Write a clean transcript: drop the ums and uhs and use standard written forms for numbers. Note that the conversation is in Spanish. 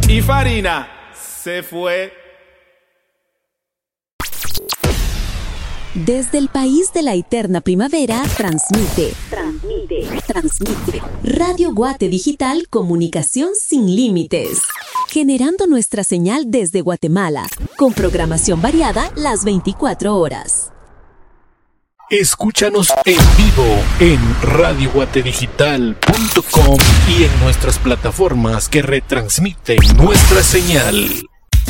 y Farina se fue. Desde el país de la eterna primavera, transmite. Radio Guate Digital, comunicación sin límites. Generando nuestra señal desde Guatemala, con programación variada las 24 horas. Escúchanos en vivo en radioguatedigital.com y en nuestras plataformas que retransmiten nuestra señal.